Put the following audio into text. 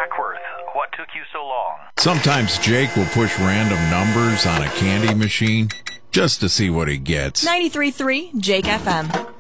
Hackworth, what took you so long? Sometimes Jake will push random numbers on a candy machine just to see what he gets. 93.3 Jake FM.